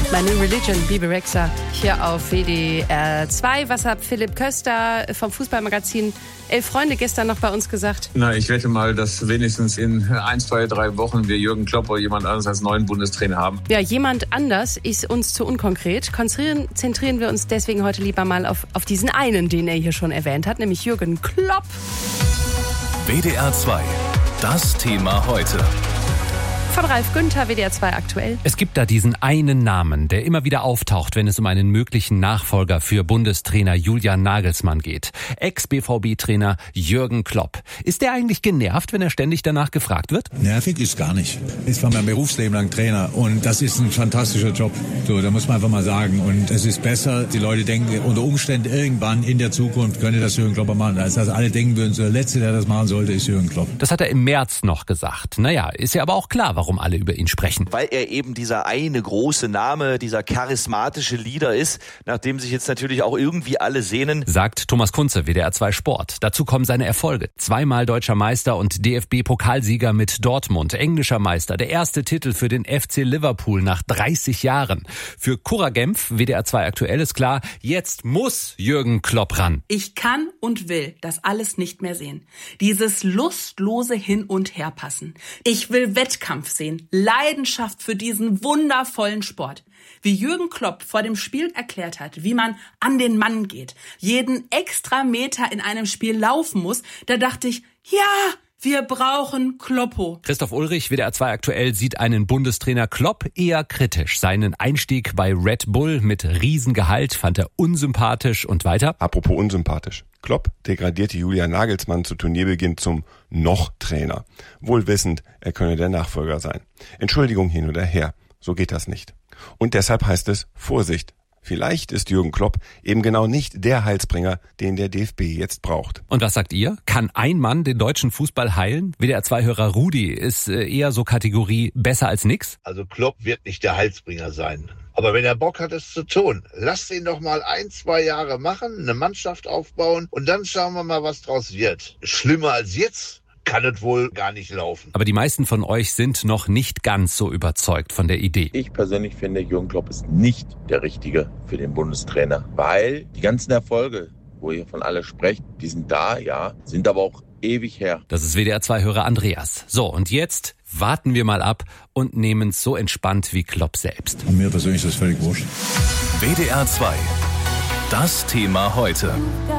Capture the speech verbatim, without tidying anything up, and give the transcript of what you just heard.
My New Religion, Bebe Rexha, hier auf W D R zwei. Was hat Philipp Köster vom Fußballmagazin Elf Freunde gestern noch bei uns gesagt? Na, ich wette mal, dass wenigstens in ein, zwei, drei Wochen wir Jürgen Klopp oder jemand anderes als neuen Bundestrainer haben. Ja, jemand anders ist uns zu unkonkret. Konzentrieren, zentrieren wir uns deswegen heute lieber mal auf, auf diesen einen, den er hier schon erwähnt hat, nämlich Jürgen Klopp. W D R zwei, das Thema heute. Von Ralf Günther, W D R zwei aktuell. Es gibt da diesen einen Namen, der immer wieder auftaucht, wenn es um einen möglichen Nachfolger für Bundestrainer Julian Nagelsmann geht. Ex-B V B-Trainer Jürgen Klopp. Ist der eigentlich genervt, wenn er ständig danach gefragt wird? Nervig ist gar nicht. Ich war mein Berufsleben lang Trainer und das ist ein fantastischer Job. So, da muss man einfach mal sagen. Und es ist besser, die Leute denken, unter Umständen irgendwann in der Zukunft könnte das Jürgen Klopp machen. Als dass alle denken würden, so der Letzte, der das machen sollte, ist Jürgen Klopp. Das hat er im März noch gesagt. Naja, ist ja aber auch klar, warum alle über ihn sprechen. Weil er eben dieser eine große Name, dieser charismatische Leader ist, nach dem sich jetzt natürlich auch irgendwie alle sehnen. Sagt Thomas Kunze, W D R zwei Sport. Dazu kommen seine Erfolge. Zweimal deutscher Meister und D F B-Pokalsieger mit Dortmund. Englischer Meister. Der erste Titel für den F C Liverpool nach dreißig Jahren. Für Cura Genf, W D R zwei aktuell ist klar, jetzt muss Jürgen Klopp ran. Ich kann und will das alles nicht mehr sehen. Dieses lustlose Hin- und Herpassen. Ich will Wettkampf sehen. Leidenschaft für diesen wundervollen Sport. Wie Jürgen Klopp vor dem Spiel erklärt hat, wie man an den Mann geht, jeden extra Meter in einem Spiel laufen muss, da dachte ich, ja, wir brauchen Kloppo. Christoph Ulrich, W D R zwei aktuell, sieht einen Bundestrainer Klopp eher kritisch. Seinen Einstieg bei Red Bull mit Riesengehalt fand er unsympathisch und weiter. Apropos unsympathisch. Klopp degradierte Julian Nagelsmann zu Turnierbeginn zum Noch-Trainer. Wohl wissend, er könne der Nachfolger sein. Entschuldigung hin oder her, so geht das nicht. Und deshalb heißt es Vorsicht. Vielleicht ist Jürgen Klopp eben genau nicht der Heilsbringer, den der D F B jetzt braucht. Und was sagt ihr? Kann ein Mann den deutschen Fußball heilen? W D R zwei-Hörer Rudi ist eher so Kategorie besser als nix? Also Klopp wird nicht der Heilsbringer sein. Aber wenn er Bock hat, es zu tun, lasst ihn doch mal ein, zwei Jahre machen, eine Mannschaft aufbauen und dann schauen wir mal, was draus wird. Schlimmer als jetzt kann es wohl gar nicht laufen. Aber die meisten von euch sind noch nicht ganz so überzeugt von der Idee. Ich persönlich finde, Jürgen Klopp ist nicht der Richtige für den Bundestrainer, weil die ganzen Erfolge, wo ihr von alle sprecht, die sind da, ja, sind aber auch ewig her. Das ist W D R zwei-Hörer Andreas. So, und jetzt warten wir mal ab und nehmen es so entspannt wie Klopp selbst. Und mir persönlich ist das völlig wurscht. W D R zwei, das Thema heute.